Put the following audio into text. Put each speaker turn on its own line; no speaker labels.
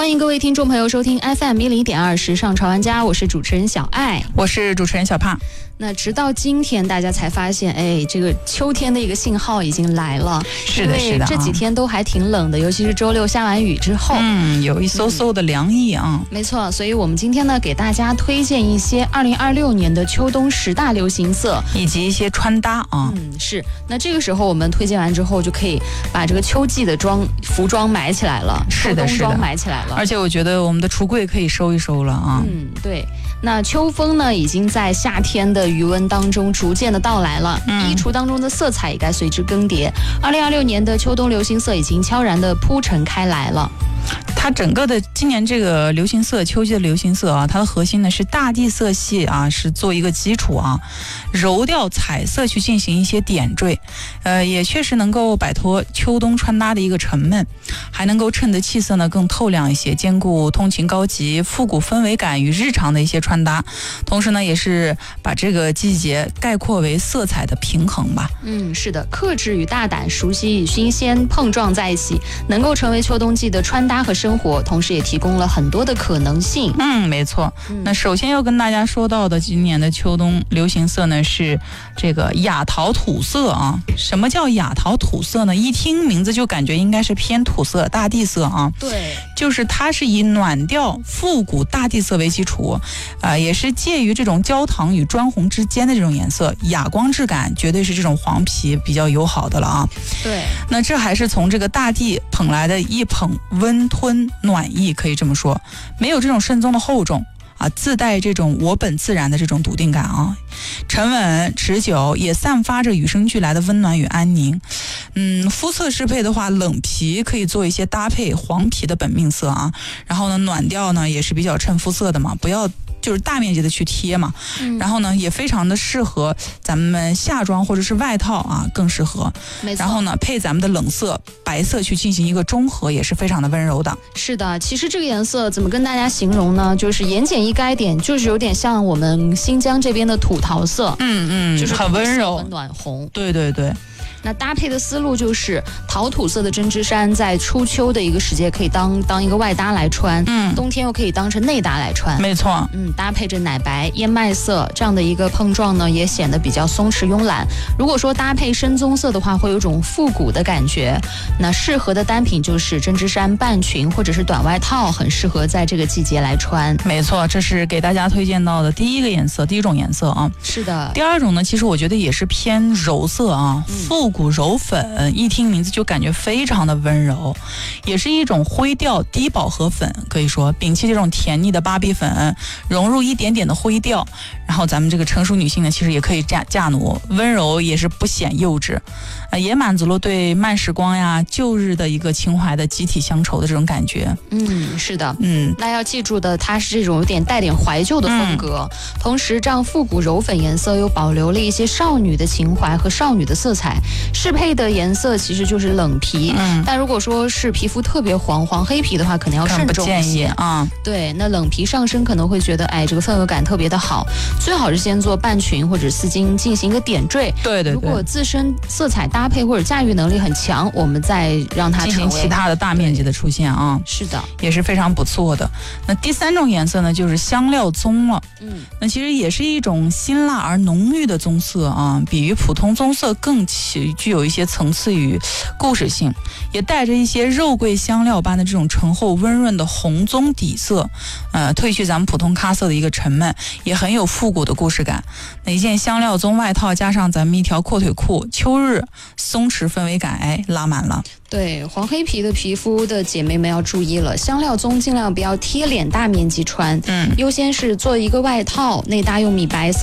欢迎各位听众朋友收听 FM101.2时尚潮玩家，我是主持人小爱，
我是主持人小胖。
那直到今天大家才发现，这个秋天的一个信号已经来了。
是的，是的，
这几天都还挺冷的，尤其是周六下完雨之后，
有一嗖嗖的凉意啊。
没错，所以我们今天呢，给大家推荐一些2026年的秋冬10大流行色，
以及一些穿搭啊。
是。那这个时候我们推荐完之后，就可以把这个秋季的服装买起来了，
是的，
秋冬装买起来了。
而且我觉得我们的橱柜可以收一收了啊。
对。那秋风呢，已经在夏天的余温当中逐渐的到来了，衣橱当中的色彩也该随之更迭。2026年的秋冬流行色已经悄然的铺陈开来了。
它整个的今年这个流行色，秋季的流行色啊，它的核心呢是大地色系啊，是做一个基础啊，柔调彩色去进行一些点缀，也确实能够摆脱秋冬穿搭的一个沉闷，还能够衬得气色呢更透亮一些，兼顾通勤高级、复古氛围感与日常的一些穿搭，同时呢也是把这个季节概括为色彩的平衡吧。
是的，克制与大胆、熟悉与新鲜碰撞在一起，能够成为秋冬季的穿搭和生活，同时也提供了很多的可能性。
没错。那首先要跟大家说到的今年的秋冬流行色呢是这个雅桃土色啊。什么叫雅桃土色呢？一听名字就感觉应该是偏土色、大地色啊。
对，
就是它是以暖调、复古大地色为基础，也是介于这种焦糖与砖红之间的这种颜色，哑光质感绝对是这种黄皮比较友好的了啊。
对，
那这还是从这个大地捧来的一捧温吞暖意，可以这么说，没有这种慎重的厚重啊，自带这种我本自然的这种笃定感啊，沉稳持久，也散发着与生俱来的温暖与安宁。肤色适配的话，冷皮可以做一些搭配黄皮的本命色啊，然后呢暖调呢也是比较衬肤色的嘛，不要就是大面积的去贴嘛，然后呢也非常的适合咱们夏装或者是外套啊，更适合。然后呢配咱们的冷色白色去进行一个中和，也是非常的温柔的。是
的，其实这个颜色怎么跟大家形容呢？就是言简意赅点，就是有点像我们新疆这边的土桃色，就是
很温柔、
暖红。
对对对。
那搭配的思路就是桃土色的针织衫，在初秋的一个时节可以当一个外搭来穿，冬天又可以当成内搭来穿。
没错，
搭配着奶白、燕麦色这样的一个碰撞呢，也显得比较松弛慵懒。如果说搭配深棕色的话，会有种复古的感觉。那适合的单品就是针织衫、半裙或者是短外套，很适合在这个季节来穿。
没错，这是给大家推荐到的第一种颜色啊。
是的。
第二种呢，其实我觉得也是偏柔色啊，复古柔粉，一听名字就感觉非常的温柔，也是一种灰调低饱和粉，可以说摒弃这种甜腻的芭比粉，融入一点点的灰调，然后咱们这个成熟女性呢，其实也可以嫁奴，温柔也是不显幼稚，也满足了对慢时光呀、旧日的一个情怀的集体乡愁的这种感觉。
是的，那要记住的，它是这种有点带点怀旧的风格，同时这样复古柔粉颜色又保留了一些少女的情怀和少女的色彩。适配的颜色其实就是冷皮，但如果说是皮肤特别黄黑皮的话，可能要慎重一些
啊。
对，那冷皮上身可能会觉得，这个氛围感特别的好，最好是先做半裙或者丝巾进行一个点缀。
对。如
果自身色彩搭配或者驾驭能力很强，我们再让它
进行其他的大面积的出现啊。
是的，
也是非常不错的。那第三种颜色呢，就是香料棕了。那其实也是一种辛辣而浓郁的棕色啊，比于普通棕色更具有一些层次与故事性，也带着一些肉桂香料般的这种醇厚温润的红棕底色，褪去咱们普通咖色的一个沉闷，也很有复古的故事感。那一件香料棕外套加上咱们一条阔腿裤，秋日松弛氛围感拉满了。
对，黄黑皮的皮肤的姐妹们要注意了，香料棕尽量不要贴脸大面积穿，优先是做一个外套，内搭用米白色